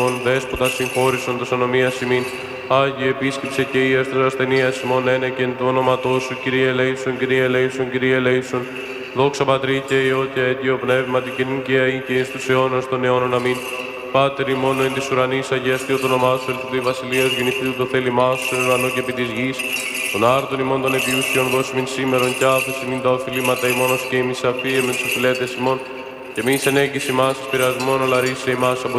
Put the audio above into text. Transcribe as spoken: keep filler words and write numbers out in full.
Δέσποτα συγχώρησον τας ανομίας ημίν. Άγιε επίσκεψε και ίαστρας ασθενείας ημών ένεκεν του ονόματός σου, Κύριε ελέησον, Κύριε ελέησον, Κύριε ελέησον. Δόξα Πατρί και Υιό και Αίτιο Πνεύματι και νυν και αεί και εις τους αιώνας των αιώνων. Αμήν. Πάτερ ημών εν της ουρανής, αγιαστεί το όνομά σου, ελθού τη βασιλείας γεννηθείτε το θέλημά σου, εν ουρανό και επί της γης. Των άρτων ημών των επιούσιων δώσιμην σήμερον και άφεση μην τα οφειλήματα ημών ως και ημείς αφίε με τους οφειλέτες ημών. Και μη εν έγκυση μας εις πειρασμόν, αλλά ρίσε ημάς από